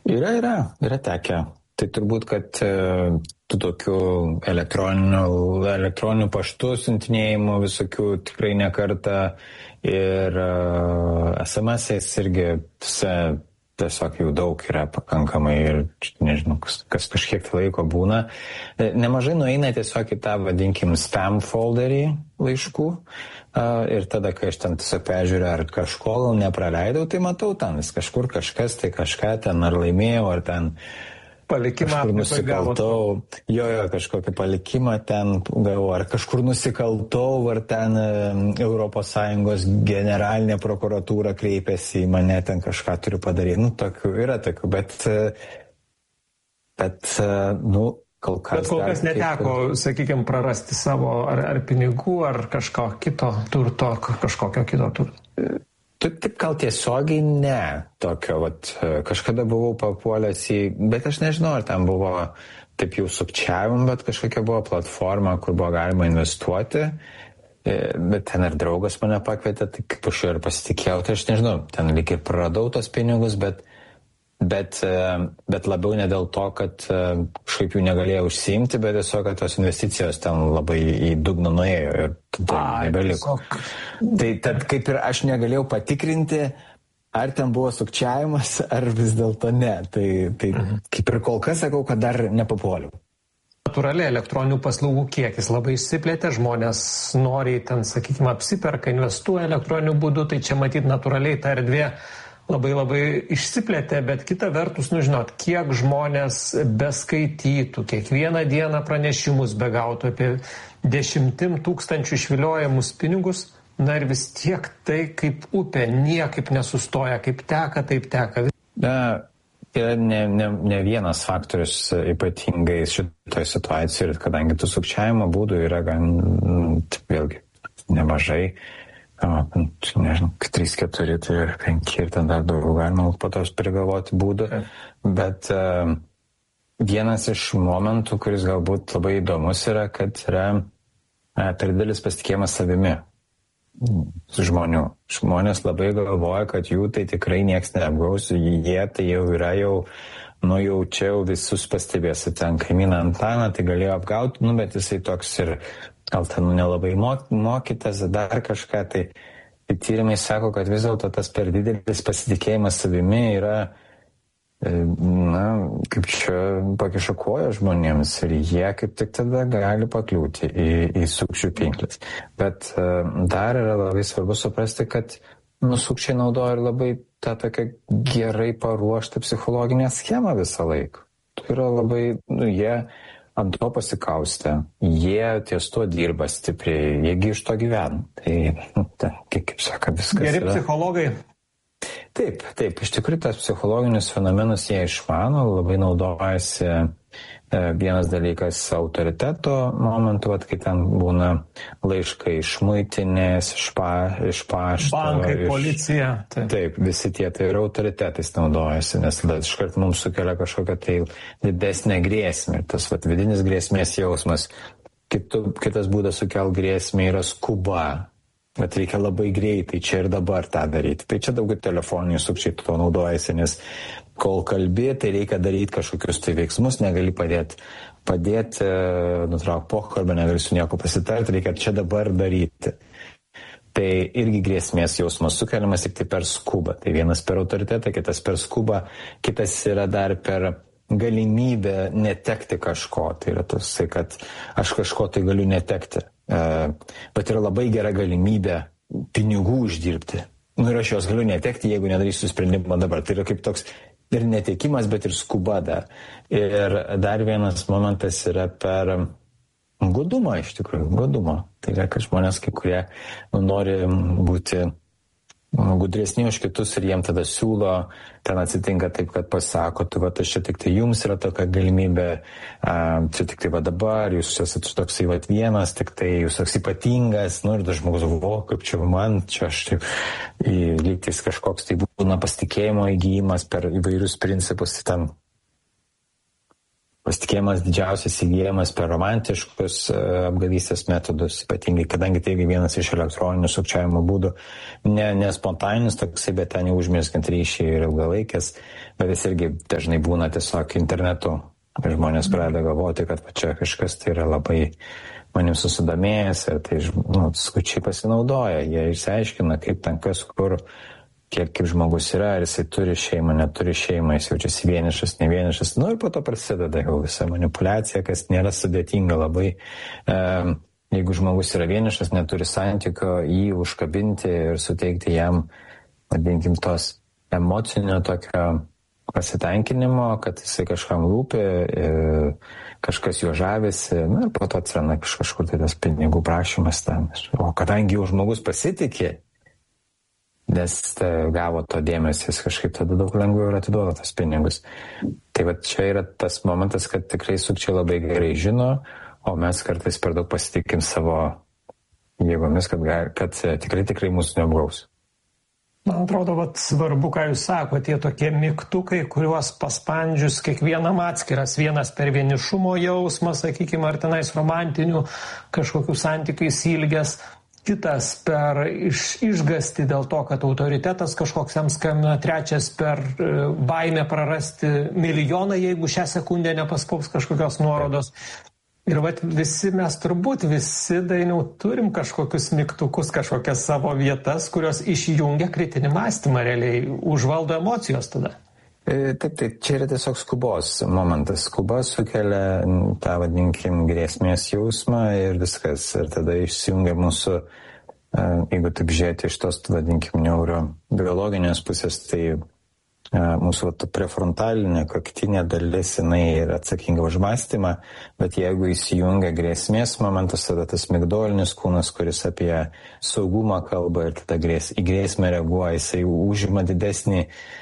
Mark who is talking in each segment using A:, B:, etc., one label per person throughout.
A: Yra tekę. Tai turbūt, kad tų tokių elektroninių paštų siuntinėjimų visokių tikrai ne kartą ir SMS-ais irgi tiesiog jų daug yra pakankamai ir nežinau, kas kažkiek laiko būna. Nemažai nueina tiesiog į tą, vadinkim, spam folderį laiškų ir tada, kai aš ten tiesiog peržiūriu, ar kažko gal nepraleidau, tai matau ten vis kažkur kažkas, tai kažką ten ar laimėjau, ar ten
B: palikimą
A: kažkur nusikaltau, kažkokį palikimą ten gavau, ar kažkur nusikaltau, ar ten ES generalinė prokuratūra kreipėsi į mane, ten kažką turiu padaryti. Nu, yra tokių, bet kol kas
B: neteko, sakykime, prarasti savo ar pinigų, ar kažko kito turto, kažkokio kito turto.
A: Taip gal tiesiogiai ne tokio, kažkada buvau papuolęs bet aš nežinau, ar ten buvo taip jau sukčiavim, bet kažkokia buvo platforma, kur buvo galima investuoti, bet ten ir draugas mane pakvietė, tai kaip aš ir pasitikėjau, tai aš nežinau, ten lyg ir praradau tos pinigus, bet labiau ne dėl to, kad kažkaip jų negalėjau užsiimti, bet tiesiog, kad tos investicijos ten labai į dugną nuėjo ir tada nebeliko. Tai tad kaip ir aš negalėjau patikrinti, ar ten buvo sukčiavimas, ar vis dėlto ne. Tai kaip ir kol kas sakau, kad dar nepapuoliau.
B: Natūraliai elektroninių paslaugų kiekis labai išsiplėtė, žmonės noriai ten, sakykime, apsiperka, investuoja elektroniniu būdu, tai čia matyt natūraliai ta erdvė labai išsiplėtė, bet kita vertus, žinot, kiek žmonės beskaitytų, kiekvieną dieną pranešimus begautų apie 10 000 išviliojamus pinigus, na ir vis tiek tai kaip upė niekaip nesustoja, kaip teka, taip teka.
A: Yra ne vienas faktorius ypatingai šitoje situacijoje, kadangi tų sukčiavimo būdų yra gan, vėlgi, nemažai. Nežinau, 3, 4, tai ir 5 ir ten dar daugiau galima po tos prigalvoti būdų, bet vienas iš momentų, kuris galbūt labai įdomus yra, kad yra per didelis pasitikėjimas savimi žmonių. Žmonės labai galvoja, kad jų tai tikrai nieks neapgaus, jie tai jau yra jau čia jau visus pastebėsi, ten kaimyną Antaną, tai galėjo apgauti, bet jisai toks ir gal ten nelabai mokytas, dar kažką, tai tyrimai sako, kad vis dėlto tas per didelis pasitikėjimas savimi yra, kaip čia pakiša koją žmonėms ir jie kaip tik tada gali pakliūti į sukčių pinkles. Bet dar yra labai svarbu suprasti, kad sukčiai naudoja ir labai tą tokią gerai paruoštą psichologinę schemą visą laiką. Tai yra labai, jie ant to pasikaustę, jie ties to dirba stipriai, jiegi iš to gyvena. Tai, kaip sako, viskas
B: geri yra. Psichologai?
A: Taip, iš tikrųjų tas psichologinius fenomenus jie išmano, labai naudojasi vienas dalykas autoriteto momentu, kai ten būna laiškai iš muitinės, iš pašto.
B: Bankai, policija.
A: Taip, visi tie tai yra autoritetais naudojasi, nes tada iškart mums sukelia kažkokią tai didesnę grėsmę. Tas vidinis grėsmės jausmas. Kitas būdas sukelt grėsmę yra skuba. Bet reikia labai greitai čia ir dabar tą daryti. Tai čia daugiau telefoninių sukčiai to naudojasi, nes kol kalbi, tai reikia daryti kažkokius tai veiksmus, negali padėti nutraukti pokalbį, negali su nieko pasitarti, reikia čia dabar daryti. Tai irgi grėsmės jausmas sukeliamas tik tai per skubą. Tai vienas per autoritetą, kitas per skubą, kitas yra dar per galimybę netekti kažko. Tai yra tasai, kad aš kažko tai galiu netekti. Bet yra labai gera galimybė pinigų uždirbti. Ir aš jos galiu netekti, jeigu nedarysiu sprendimą dabar. Tai yra kaip toks ir netekimas, bet ir skuba dar. Ir dar vienas momentas yra per gudumą, iš tikrųjų, gudumą. Tai yra, kad žmonės kai kurie nori būti gudresni už kitus ir jiem tada siūlo, ten atsitinka taip, kad pasako, aš čia tik tai jums yra tokia galimybė, čia tik tai dabar, jūs esate toksai vienas, tik tai jūs toks ypatingas, ir tas žmogus galvoja, kaip čia man, čia aš taip, lygtis kažkoks tai būna pasitikėjimo įgyjimas per įvairius principus, ten pasitikėjimas didžiausias įgyjamas per romantiškus apgavystės metodus, ypatingai, kadangi tai vienas iš elektroninių sukčiavimo būdų, ne spontaninis toksai, bet ten užmeskant ryšį ir ilgalaikės, bet jis irgi dažnai būna tiesiog internetu. Žmonės pradeda galvoti, kad čia kažkas tai yra labai manim susidomėjęs ir tai sukčiai pasinaudoja, jie išsiaiškina, kaip ten kas, kur, kaip žmogus yra, ar jisai turi šeimą, neturi šeimą, jis jaučiasi vienišas, ne vienišas. Ir po to prasideda jau visa manipulacija, kas nėra sudėtinga labai. Jeigu žmogus yra vienišas, neturi santykio, jį užkabinti ir suteikti jam, vadinkim, tos emocinio tokio pasitenkinimo, kad jisai kažkam rūpi, kažkas jo žavisi, ir po to atsiranda kažkur tai tas pinigų prašymas ten. O kadangi jau žmogus pasitikė, nes gavo to dėmesį, jis kažkaip tada daug lengviau ir atiduoda tas pinigus. Tai va čia yra tas momentas, kad tikrai sukčiai labai gerai žino, o mes kartais per daug pasitikim savo jėgomis, kad tikrai mūsų neapgaus.
B: Man atrodo, svarbu, ką jūs sakote, tie tokie mygtukai, kuriuos paspandžius kiekvienam atskiras, vienas per vienišumo jausmą, sakykime, ar tenais romantinių kažkokių santykių įsilgęs, kitas per išgąstį dėl to, kad autoritetas kažkoks jam skambina, trečias per baimę prarasti milijoną, jeigu šią sekundę nepaspaus kažkokios nuorodos. Ir mes turbūt visi, Dainiau, turim kažkokius mygtukus, kažkokias savo vietas, kurios išjungia kritinį mąstymą realiai, užvaldo emocijos tada.
A: Taip, čia yra tiesiog skubos momentas. Skuba sukelia tą, vadinkim, grėsmės jausmą ir viskas. Ir tada išsijungia mūsų, jeigu taip žiūrėti iš tos, vadinkim, neurobiologinės pusės, tai mūsų prefrontalinė kaktinė dalis, jinai yra atsakinga už mąstymą, bet jeigu įsijungia grėsmės momentas, tada tas migdolinis kūnas, kuris apie saugumą kalba ir tada į grėsmę reaguoja, jisai užima didesnį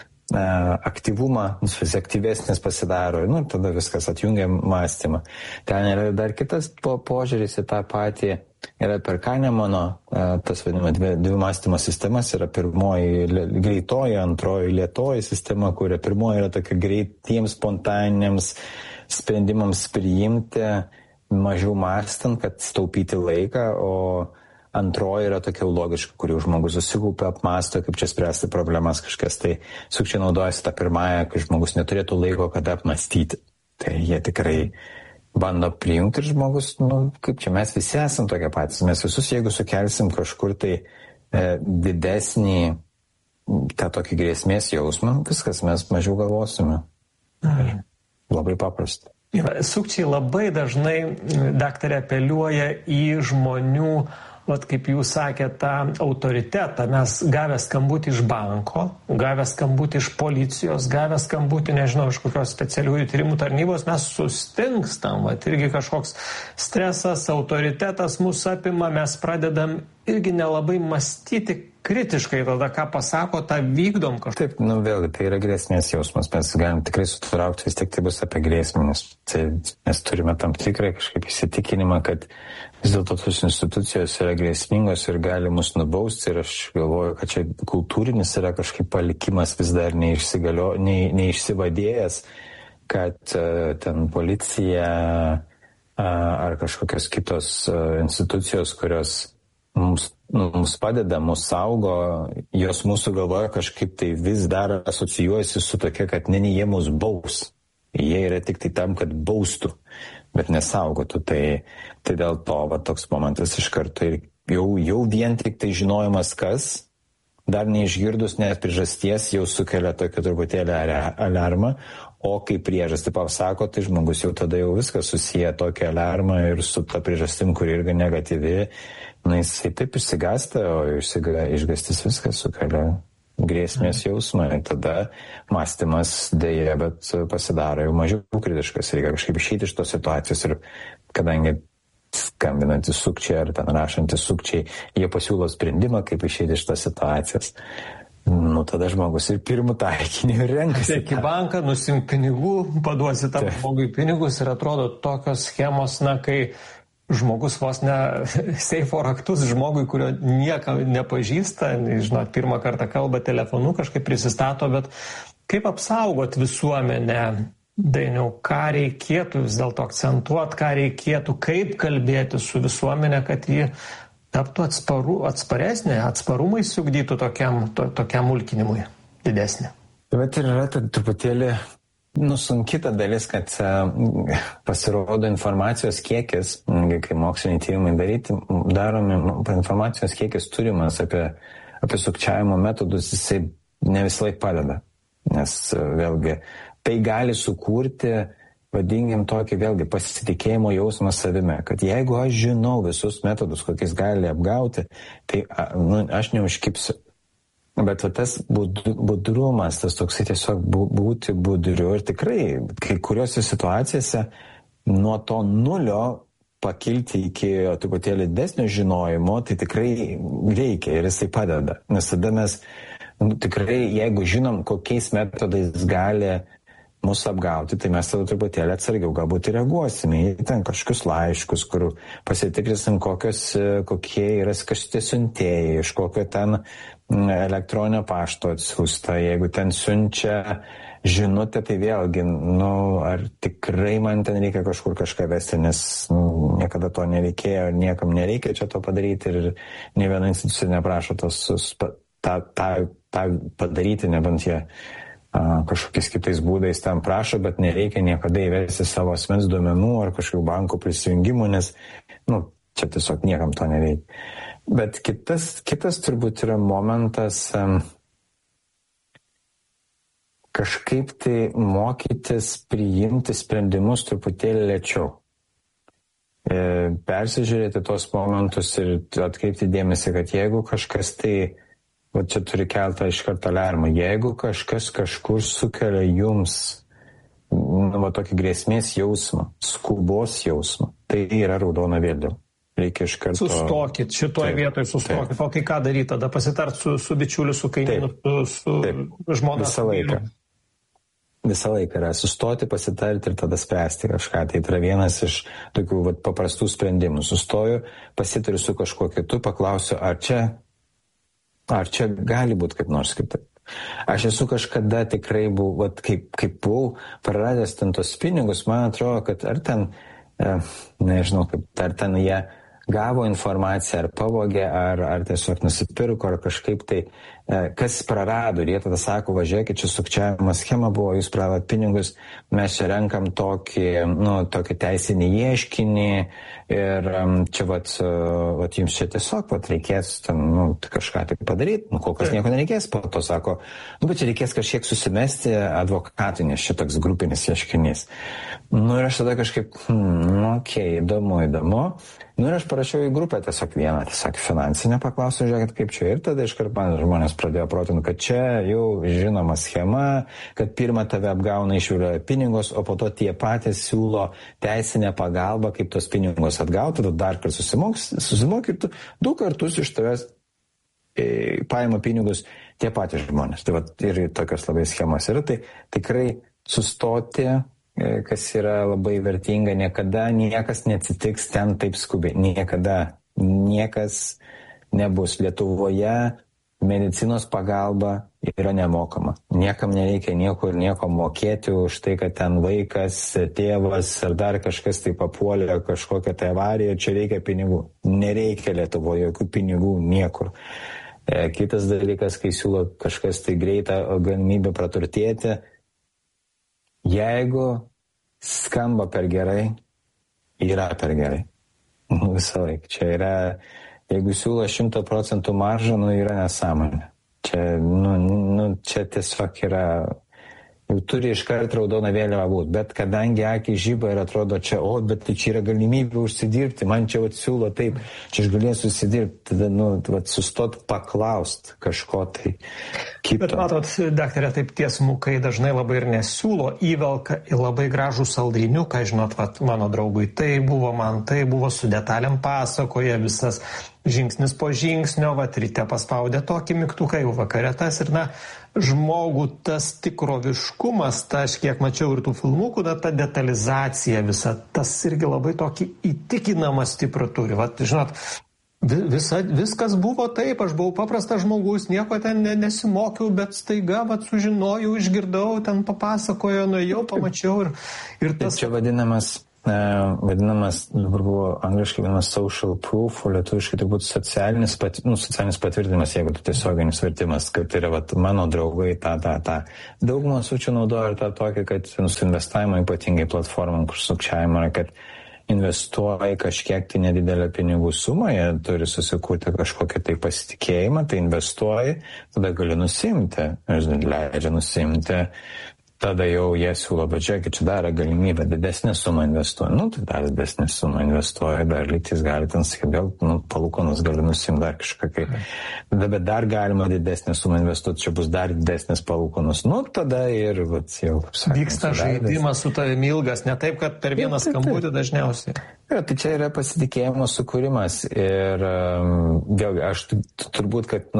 A: aktyvumą, vis aktyvesnis pasidaro, ir tada viskas atjungia mąstymą. Ten yra dar kitas požiūris į tą patį, yra per Kahnemano, tas vadinama dvi mąstymo sistemas, yra pirmoji greitoji, antroji lėtoji sistema, kuria pirmoji yra tokia greitiems, spontaniniams sprendimams priimti, mažiau mąstant, kad staupyti laiką, o antroji yra tokia logiška, kur jau žmogus susikaupia, apmąsto, kaip čia spręsti problemas kažkas. Tai sukčiai naudojasi tą pirmąją, kai žmogus neturėtų laiko, kada apmąstyti. Tai jie tikrai bando priimti ir žmogus, kaip čia mes visi esam tokie patys. Mes visus, jeigu sukelsim kažkur tai didesnį tą tokį grėsmės jausmą, viskas, mes mažiau galvosime. Labai paprasta.
B: Sukčiai labai dažnai, daktarė, apeliuoja į žmonių, kaip jūs sakėte, tą autoritetą. Mes gavę skambutį iš banko, gavę skambutį iš policijos, gavę skambutį, nežinau, iš kokios specialiųjų tyrimų tarnybos, mes sustingstam. Irgi kažkoks stresas, autoritetas mus apima, mes pradedam irgi nelabai mąstyti kritiškai, tada ką pasako, tą vykdom kažkaip.
A: Taip, vėlgi, tai yra grėsmės jausmas, mes galim tikrai sutraukti, vis tik tai bus apie grėsmės. Mes turime tam tikrą kažkaip įsitikinimą, kad vis dėlto tos institucijos yra grėsmingos ir gali mus nubausti, ir aš galvoju, kad čia kultūrinis yra kažkaip palikimas vis dar neišsivadėjęs, kad ten policija ar kažkokios kitos institucijos, kurios mums padeda, mus saugo, jos mūsų galvoje kažkaip tai vis dar asocijuojasi su tokia, kad jie mus baus. Jie yra tik tai tam, kad baustų, bet nesaugotų. Tai dėl to toks momentas iš karto ir jau vien tik tai žinojimas, kas, dar neišgirdus net priežasties, jau sukelia tokį truputėlį alarmą, o kai priežastį pasako, tai žmogus jau tada jau viskas susiję tokį alarmą ir su ta priežastim, kuri irgi negatyvi, jisai taip išsigąsta, o išgąstis viskas sukelia grėsmės jausmą. Ir tada mąstymas dėja, bet pasidaro jau mažiau kritiškas. Reikia kažkaip išeiti iš tos situacijos ir kadangi skambinantys sukčiai ar ten rašantys sukčiai, jie pasiūlo sprendimą, kaip išeiti iš tos situacijos. Tada žmogus ir pirmų taikinių renkasi.
B: Į banką, nusimk pinigų, paduosi tam žmogui pinigus ir atrodo tokios schemos, kai žmogus vos ne seifo raktus žmogui, kurio niekam nepažįsta, žinot, pirmą kartą kalba telefonu, kažkaip prisistato, bet kaip apsaugot visuomenę Dainiau, ką reikėtų vis dėlto akcentuoti, ką reikėtų, kaip kalbėti su visuomenė, kad ji taptų atsparesnė, atsparumai siugdytų tokiam mulkinimui didesnį.
A: Bet ir yra truputėlį sunki ta dalis, kad pasirodo informacijos kiekis, kai moksliniai tyrimai daromi, informacijos kiekis turimas apie sukčiavimo metodus, jisai ne visą laiką padeda. Nes vėlgi tai gali sukurti, vadinkim tokį vėlgi pasitikėjimo jausmą savime, kad jeigu aš žinau visus metodus, kokiais gali apgauti, tai aš neužkipsiu. Bet tas budrumas, tas toksai tiesiog būti budriu ir tikrai kai kuriuose situacijose nuo to nulio pakilti iki truputėlį didesnio žinojimo, tai tikrai reikia ir jisai padeda. Nes tada mes tikrai, jeigu žinom, kokiais metodais gali mūsų apgauti, tai mes tada truputėlį atsargiau galbūt reaguosime į ten kažkokius laiškus, kur pasitikrinsim, kokie yra kažkokie siuntėjai, iš kokio ten elektroninio pašto atsiųsta. Jeigu ten siunčia žinutę, tai vėlgi, ar tikrai man ten reikia kažkur kažką vesti, nes niekada to nereikėjo ir niekam nereikia čia to padaryti ir nė viena institucija neprašo tą padaryti, nebent jie kažkokiais kitais būdais tam prašo, bet nereikia niekada įvesti savo asmens duomenų ar kažkokių bankų prisijungimų, nes čia tiesiog niekam to nereikia. Bet kitas turbūt yra momentas kažkaip tai mokytis priimti sprendimus truputėlį lėčiau. Persižiūrėti tos momentus ir atkreipti dėmesį, kad jeigu kažkas tai čia turi keltą iš karto alarmą. Jeigu kažkas kažkur sukelia jums tokį grėsmės jausmą, skubos jausmą, tai yra raudona vėliava. Reikia iš karto...
B: Sustokit, šitoje vietoje sustokit. O tai ką daryti tada? Pasitart su bičiuliu, su kaimynu, su žmona?
A: Visą laiką yra sustoti, pasitarti ir tada spręsti kažką. Tai yra vienas iš tokių paprastų sprendimų. Sustoju, pasitariu su kažkuo kitu, paklausiu, ar čia gali būti kaip nors kitaip. Aš esu kažkada tikrai buvau, kaip buvau praradęs ten tos pinigus, man atrodo, kad ar ten, nežinau, ar ten jie gavo informaciją, ar pavogė, ar tiesiog nusipirko, ar kažkaip tai, kas prarado. Ir jie tada sako, važiuokit, čia sukčiavimo schema buvo, jūs praradot pinigus, mes čia renkam tokį teisinį ieškinį ir čia jums čia tiesiog reikės kažką tai padaryti, kol kas nieko nereikės, po to sako, bet čia reikės kažkiek susimesti advokatui, nes čia toks grupinis ieškinys. Ir aš tada kažkaip, įdomu. Ir aš parašiau į grupę tiesiog finansinę, paklausiau, žiūrėkit, kaip čia. Ir tada iškart man žmonės pradėjo protinti, kad čia jau žinoma schema, kad pirmą tave apgauna, išvilioja pinigus, o po to tie patys siūlo teisinę pagalbą, kaip tos pinigus atgauti, tu dar kartą susimoki ir tu 2 kartus iš tavęs paima pinigus tie patys žmonės. Tai ir tokios labai schemos yra. Tai tikrai sustoti, kas yra labai vertinga, niekada niekas neatsitiks ten taip skubiai. Niekada niekas nebus. Lietuvoje medicinos pagalba yra nemokama. Niekam nereikia nieko mokėti už tai, kad ten vaikas, tėvas ar dar kažkas tai papuolė kažkokią tai avariją, čia reikia pinigų. Nereikia Lietuvoje jokių pinigų niekur. Kitas dalykas, kai siūlo kažkas tai greitą galimybę praturtėti, jeigu skamba per gerai, yra per gerai. Visą laiką. Čia yra, jeigu siūlo 100% maržą, yra nesąmonė. Čia tiesiog yra, jau turi iškart raudona vėliava būti, bet kadangi akį žyba ir atrodo čia, bet tai čia yra galimybė užsidirbti, man čia siūlo taip, čia aš galėsiu užsidirbti, tada sustot paklaust kažko tai kito.
B: Bet matot, daktarė, taip tiesmukai dažnai labai ir nesiūlo, įvelka į labai gražų saldriniuką, žinot, mano draugui tai buvo su detalėm pasakoja visas žingsnis po žingsnio, ryte paspaudė tokį mygtuką, jau vakare tas ir žmogų tas tikroviškumas, aš kiek mačiau ir tų filmukų, ta detalizacija visa, tas irgi labai tokį įtikinamą stiprų turi. Žinot, Viskas buvo taip, aš buvau paprastas žmogus, nieko ten nesimokiau, bet staiga sužinojau, išgirdau, ten papasakojo, nuėjau, pamačiau ir tas...
A: Čia vadinamas, dabar buvo angliškai vadinamas social proof, o lietuviškai tai būtų socialinis patvirtinimas, jeigu tu tiesioginis vertimas, kad tai yra mano draugai, tą. Daugumą sučių naudoja ir tą tokį, kad su investavimo ypatingai platformom, kur sukčiavimo yra, kad investuoja kažkiek tai nedidelę pinigų sumą, jie turi susikurti kažkokią tai pasitikėjimą, tai investuoja, tada gali nusimti, leidžia nusimti, tada jau jie siūlo, bet žiūrėkit, čia dar galimybę, didesnę sumą investuoja, tai dar didesnę sumą investuoja, dar lytis gali ten sakyti, vėl palūkonas gali nusimti dar kažkokiai, bet dar galima didesnę sumą investuoti, čia bus dar didesnės palūkonas, tada ir jau...
B: Vyksta žaidimas su tavimi ilgas, ne taip, kad per vieną skambutį dažniausiai.
A: Tai čia yra pasitikėjimo sukūrimas ir vėlgi, aš turbūt, kad,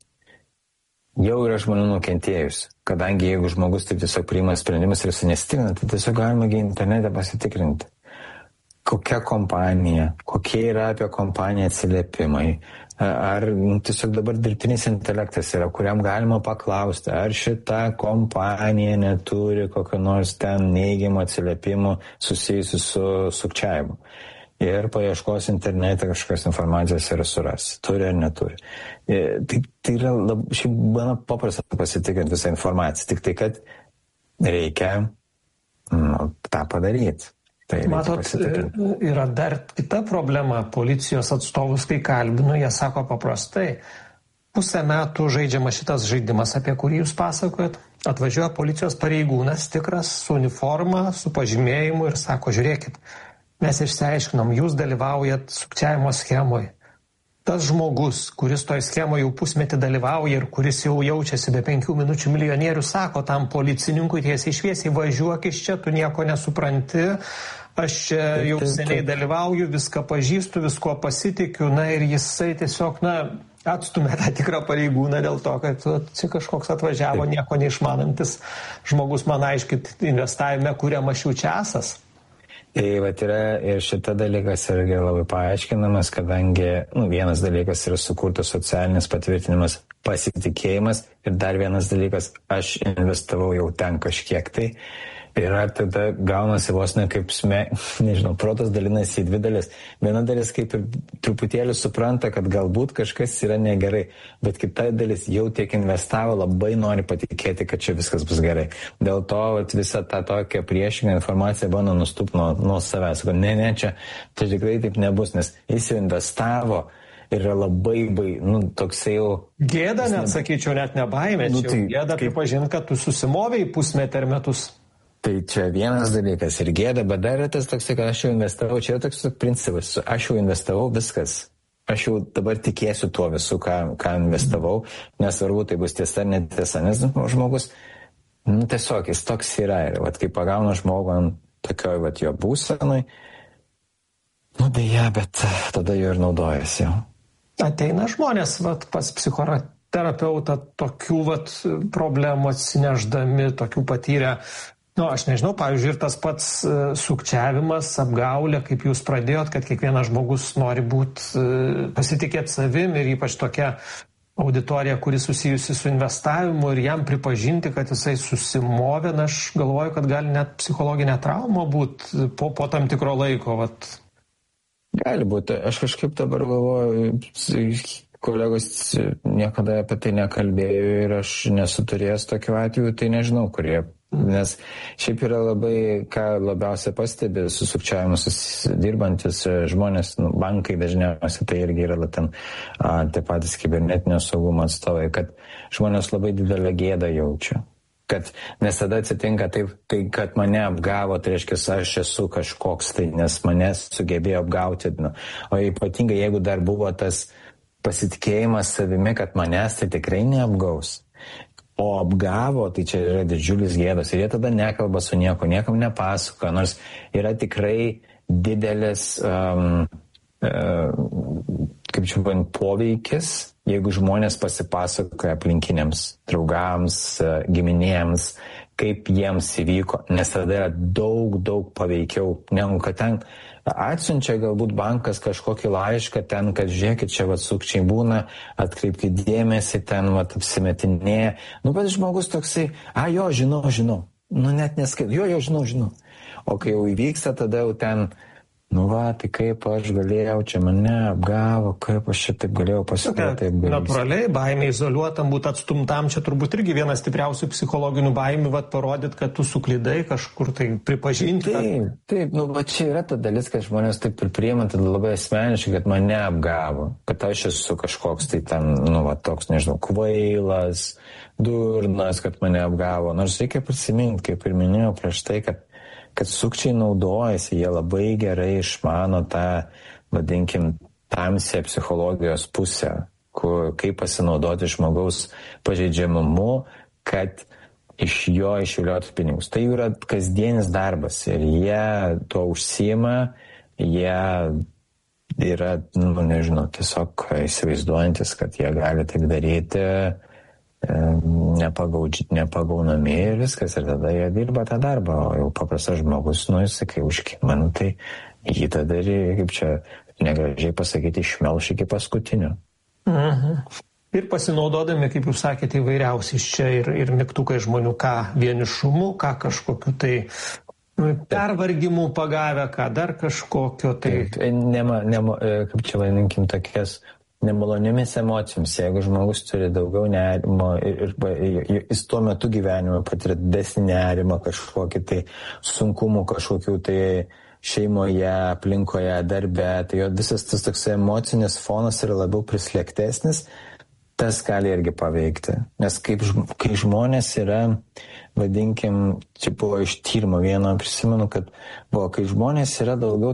A: jau yra žmonių nukentėjus, kadangi jeigu žmogus taip tiesiog priima sprendimus ir jis nesitikina, tai tiesiog galima internete pasitikrinti, kokia kompanija, kokie yra apie kompaniją atsiliepimai, ar tiesiog dabar dirbtinis intelektas yra, kuriam galima paklausti, ar šita kompanija neturi kokio nors ten neigiamo atsiliepimo susijusiu su sukčiavimu. Ir paieškos internete kažkokios informacijos ir suras, turi ar neturi. Tai yra šiaip gana paprasta pasitikrinti visą informaciją, tik tai, kad reikia tą padaryti. Tai
B: matot, yra dar kita problema, policijos atstovus, kai kalbinu, jie sako paprastai, pusę metų žaidžiama šitas žaidimas, apie kurį jūs pasakojat, atvažiuoja policijos pareigūnas tikras su uniforma, su pažymėjimu ir sako, žiūrėkit, mes išsiaiškinom, jūs dalyvaujat sukčiavimo schemoje. Tas žmogus, kuris toj schemoje jau pusmetį dalyvauja ir kuris jau jaučiasi be 5 minučių milijonierių, sako tam policininkui tiesiai šviesiai, važiuok iš čia, tu nieko nesupranti, aš čia jau seniai dalyvauju, viską pažįstu, visko pasitikiu, ir jisai tiesiog, atstumė tą tikrą pareigūną dėl to, kad čia kažkoks atvažiavo nieko neišmanantis žmogus, man aiškit, investavime kuriamas šiučiasas.
A: Tai yra ir šita dalykas irgi labai paaiškinamas, kadangi vienas dalykas yra sukurtas socialinis patvirtinimas, pasitikėjimas ir dar vienas dalykas, aš investavau jau ten kažkiek tai. Ir tada gaunasi vos ne kaip, protas dalinasi į dvi dalis. Viena dalis kaip ir truputėlį supranta, kad galbūt kažkas yra negerai, bet kita dalis jau tiek investavo, labai nori patikėti, kad čia viskas bus gerai. Dėl to visą tą tokią priešingą informaciją bando nustūpti nuo savęs. Ne, čia tikrai taip nebus, nes jis jau investavo. Ir yra labai, toksai jau...
B: Gėda, net sakyčiau, net nebaimė. Gėda pripažinti, kad tu susimovėjai pusmetį ar metus.
A: Tai čia vienas dalykas ir gėda, bet dar yra tas toksai, kad aš jau investavau, čia yra toks principas, aš jau investavau viskas, aš jau dabar tikėsiu tuo visų, ką investavau, nesvarbu, tai bus tiesa ar netiesa, nes žmogus, tiesiog jis toks yra ir kai pagauna žmogų ant tokioj jo būsenoj, dėja, bet tada jo ir naudojasi jau.
B: Ateina žmonės pas psichoterapeutą tokių problemų atsineždami, tokių patyrę. Aš nežinau, pavyzdžiui, ir tas pats sukčiavimas, apgaulė, kaip jūs pradėjot, kad kiekvienas žmogus nori pasitikėti savim ir ypač tokia auditorija, kuri susijusi su investavimu ir jam pripažinti, kad jisai susimovė, aš galvoju, kad gali net psichologinė trauma būti po tam tikro laiko.
A: Gali būti. Aš kažkaip dabar galvoju, kolegos niekada apie tai nekalbėjo ir aš nesu turėjęs tokių atvejų, tai nežinau, kurie. Nes šiaip yra labai, ką labiausiai pastebi su sukčiavimu dirbantis žmonės, bankai dažniausiai tai irgi yra ten tie patys kibernetinio saugumo atstovai, kad žmonės labai didelę gėdą jaučia. Nes tada atsitinka taip, tai kad mane apgavo, tai reiškia, aš esu kažkoks tai, nes mane sugebėjo apgauti. O ypatingai, jeigu dar buvo tas pasitikėjimas savimi, kad manęs tai tikrai neapgaus. O apgavo, tai čia yra didžiulis gėdas. Ir jie tada nekalba su niekam nepasakoja, nors yra tikrai didelis poveikis, jeigu žmonės pasipasakoja aplinkiniams, draugams, giminėms, kaip jiems įvyko, nes tada yra daug paveikiau, negu kad ten atsiunčia galbūt bankas kažkokį laišką ten, kad žiūrėkit, čia sukčiai būna, atkreipkite dėmesį, ten apsimetinėja. Bet žmogus toksai, jo, žinau, net neskaitau, jo, žinau. O kai jau įvyksta, tada jau ten, tai kaip aš galėjau, čia mane apgavo, kaip aš čia taip galėjau pasitikėti.
B: Natūraliai, baimė izoliuotam, būti atstumtam, čia turbūt irgi vienas stipriausių psichologinių baimių, parodyti, kad tu suklydai, kažkur tai pripažinti.
A: Taip, čia yra ta dalis, kad žmonės taip ir priima, tada labai asmeniškai, kad mane apgavo, kad aš esu kažkoks tai ten, toks, nežinau, kvailas, durnas, kad mane apgavo. Nors reikia prisiminti, kaip ir minėjau prieš tai, kad sukčiai naudojasi, jie labai gerai išmano tą, vadinkim, tamsią psichologijos pusę, kaip pasinaudoti žmogaus pažeidžiamumu, kad iš jo išvilioti pinigus. Tai yra kasdienis darbas ir jie tuo užsiima, jie yra, tiesiog įsivaizduojantis, kad jie gali taip daryti, nepagaunami ir viskas, ir tada jie dirba tą darbą, o jau paprastas žmogus, jis sakai, užkima, tai jį tada ir, kaip čia negražiai pasakyti, išmelš iki paskutinio.
B: Ir pasinaudodami, kaip jūs sakėte, įvairiausiais čia ir mygtukai žmonių, ką vienišumu, ką kažkokiu tai pervargimų pagavę, ką dar kažkokio tai.
A: Kaip čia vadinkim, tokias nemaloniomis emocijoms, jeigu žmogus turi daugiau nerimo ir jis tuo metu gyvenime patiria didesnį nerimą, kažkokį tai sunkumų, kažkokių tai šeimoje, aplinkoje, darbe, tai jo visas tas toks emocinis fonas yra labiau prislėgtesnis, tas gali irgi paveikti. Nes kai žmonės yra, vadinkim, čia buvo iš tyrimo vieno, prisimenu, kad buvo, kai žmonės yra daugiau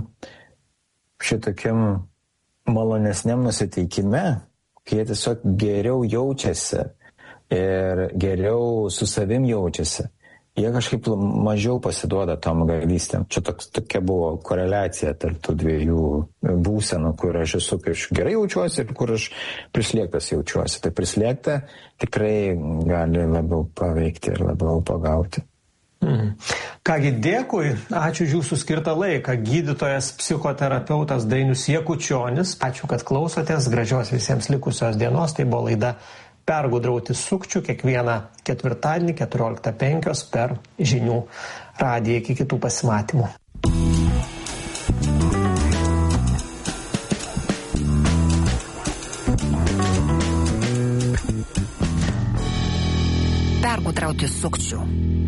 A: šitokiam malonesniam nusiteikime, kai jie tiesiog geriau jaučiasi ir geriau su savim jaučiasi, jie kažkaip mažiau pasiduoda tom apgavystėm. Čia tokia buvo koreliacija tarp tų dviejų būsenų, kur aš esu, kai aš gerai jaučiuosi ir kur aš prislėgtas jaučiuosi. Tai prislėgta tikrai gali labiau paveikti ir labiau pagauti.
B: Kągi, dėkui, ačiū už jūsų skirtą laiką. Gydytojas, psichoterapeutas Dainius Jakučionis. Ačiū, kad klausotės. Gražios visiems likusios dienos. Tai buvo laida Pergudrauti sukčių kiekvieną ketvirtadienį 14:05 per žinių radiją. Iki kitų pasimatymų.
C: Pergudrauti sukčių.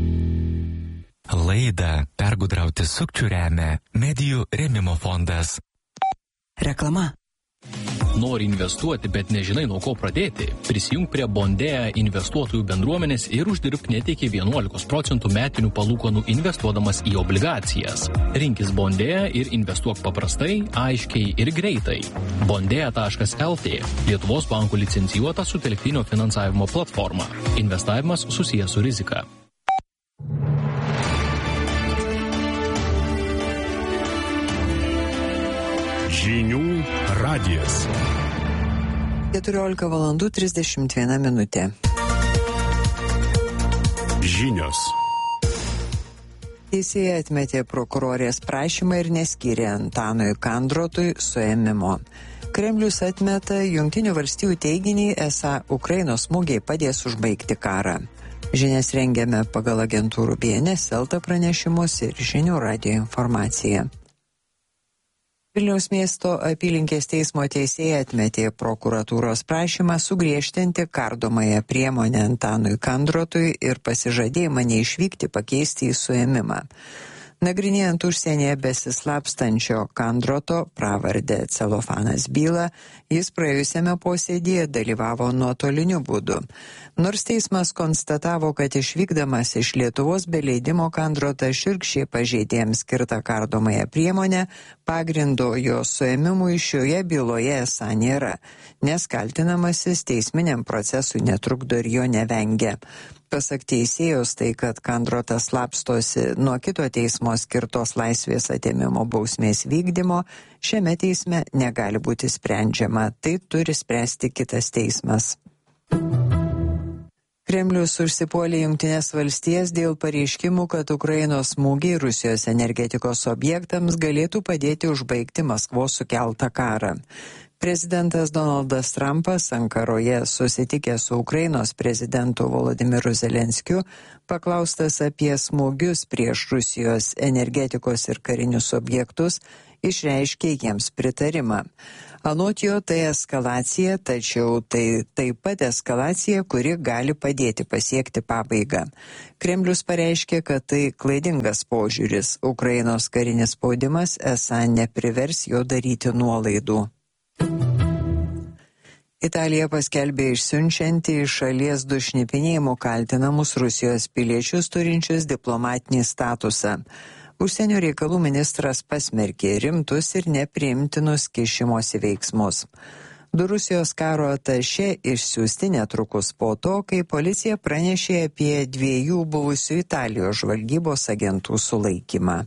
D: Laidą Pergudrauti sukčių remia Medijų rėmimo fondas.
C: Reklama.
E: Nori investuoti, bet nežinai nuo ko pradėti? Prisijung prie Bondea investuotojų bendruomenės ir uždirbk net iki 11% metinių palūkanų investuodamas į obligacijas. Rinkis Bondea ir investuok paprastai, aiškiai ir greitai. Bondea.lt – Lietuvos bankų licencijuota sutelktinio finansavimo platforma. Investavimas susijęs su rizika.
F: Žinių radijas.
C: 14:31.
F: Žinios.
C: Teisėja atmetė prokurorės prašymą ir neskyrė Antanui Kandrotui suėmimo. Kremlius atmeta Jungtinių valstijų teiginį, esą Ukrainos smūgiai padės užbaigti karą. Žinias rengiame pagal agentūrų BNS, Elta pranešimus ir Žinių radijo informaciją. Vilniaus miesto apylinkės teismo teisėja atmetė prokuratūros prašymą sugriežtinti kardomąją priemonę Antanui Kandrotui ir pasižadėjimą neišvykti pakeisti į suėmimą. Nagrinėjant užsienyje besislapstančio Kandroto, pravardę Celofanas bylą, jis praėjusiame posėdyje dalyvavo nuotoliniu būdu. Nors teismas konstatavo, kad išvykdamas iš Lietuvos be leidimo Kandrotas šiurkščiai pažeidė jam skirtą kardomąją priemonę, pagrindo jo suėmimui šioje byloje esą nėra, nes kaltinamasis teisminiam procesui netrukdo ir jo nevengia. Pasak teisėjos, tai, kad Kandrotas slapstosi nuo kito teismo skirtos laisvės atėmimo bausmės vykdymo, šiame teisme negali būti sprendžiama, tai turi spręsti kitas teismas. Kremlius užsipuolė Jungtinės valstijas dėl pareiškimų, kad Ukrainos smūgiai Rusijos energetikos objektams galėtų padėti užbaigti Maskvos sukeltą karą. Prezidentas Donaldas Trumpas Ankaroje susitikęs su Ukrainos prezidentu Volodymyru Zelenskiu, paklaustas apie smūgius prieš Rusijos energetikos ir karinius objektus, išreiškė jiems pritarimą. Anot jo tai eskalacija, tačiau tai taip pat eskalacija, kuri gali padėti pasiekti pabaigą. Kremlius pareiškė, kad tai klaidingas požiūris. Ukrainos karinis spaudimas esą neprivers jo daryti nuolaidų. Italija paskelbė išsiunčianti iš šalies du šnipinėjimu kaltinamus Rusijos piliečius turinčius diplomatinį statusą. Užsienio reikalų ministras pasmerkė rimtus ir nepriimtinus kišimosi veiksmus. Du Rusijos karo atašė išsiųsti netrukus po to, kai policija pranešė apie 2 buvusių Italijos žvalgybos agentų sulaikymą.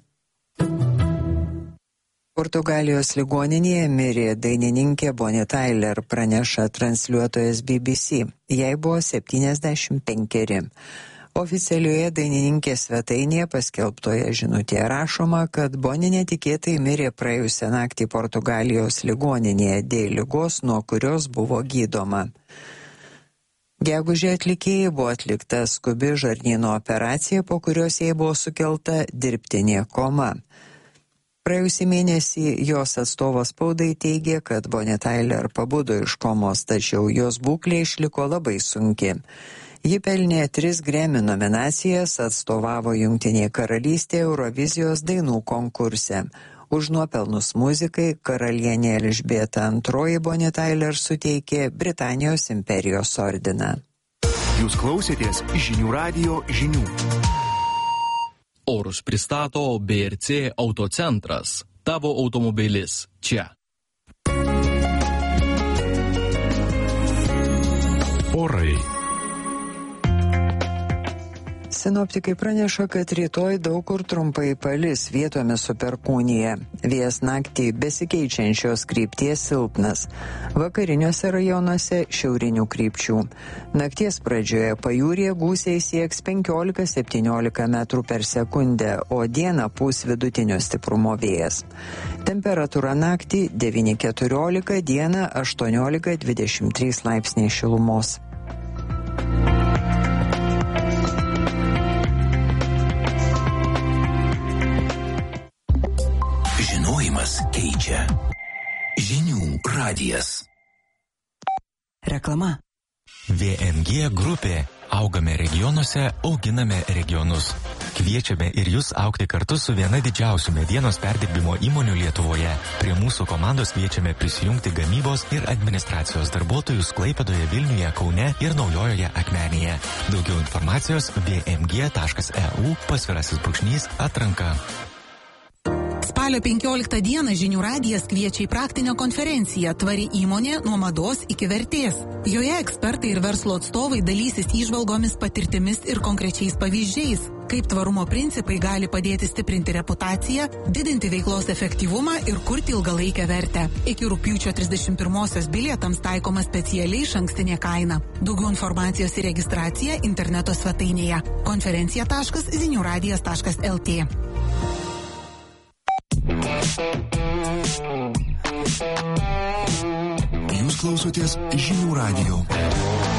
C: Portugalijos ligoninėje mirė dainininkė Bonnie Tyler, praneša transliuotojas BBC. Jai buvo 75. Oficialioje dainininkės svetainėje paskelbtoje žinutėje rašoma, kad Bonnie netikėtai mirė praėjusią naktį Portugalijos ligoninėje dėl ligos, nuo kurios buvo gydoma. Gegužę atlikėjai buvo atlikta skubi žarnyno operacija, po kurios jai buvo sukelta dirbtinė koma. Praėjusį mėnesį jos atstovas spaudai teigė, kad Bonnie Tyler pabudo iš komos, tačiau jos būklė išliko labai sunki. Ji pelnė 3 Grammy nominacijas, atstovavo Jungtinėje karalystėje Eurovizijos dainų konkurse. Už nuopelnus muzikai karalienė Elžbieta II Bonnie Tyler suteikė Britanijos imperijos ordiną.
G: Jūs klausėtės Žinių radijo žinių.
E: Orus pristato BRC Autocentras. Tavo automobilis čia.
F: Orai.
C: Sinoptikai praneša, kad rytoj daug kur trumpai palis, vietomis su perkūnija. Vėjas naktį besikeičiančios krypties silpnas. Vakariniuose rajonuose šiaurinių krypčių. Nakties pradžioje pajūryje gūsiai sieks 15-17 metrų per sekundę, o dieną pūs vidutinio stiprumo vėjas. Temperatūra naktį 9-14, dieną 18-23 laipsniai šilumos.
G: Keičia. Žinių radijas.
H: Reklama.
D: VMG grupė. Augame regionuose, auginame regionus. Kviečiame ir jūs augti kartu su viena didžiausių medienos perdirbimo įmonių Lietuvoje. Prie mūsų komandos kviečiame prisijungti gamybos ir administracijos darbuotojus Klaipėdoje, Vilniuje, Kaune ir Naujojoje Akmenėje. Daugiau informacijos vmg.eu/atranka.
H: Spalio 15 dieną Žinių radijas kviečia į praktinę konferenciją Tvari įmonė nuo mados iki vertės. Joje ekspertai ir verslo atstovai dalysis įžvalgomis, patirtimis ir konkrečiais pavyzdžiais, kaip tvarumo principai gali padėti stiprinti reputaciją, didinti veiklos efektyvumą ir kurti ilgalaikę vertę. Iki rugpjūčio 31-osios bilietams taikoma specialiai išankstinė kaina. Daugiau informacijos ir registracija interneto svetainėje konferencija.žiniuradijas.lt.
G: Jūs klausotės Žinių radijo.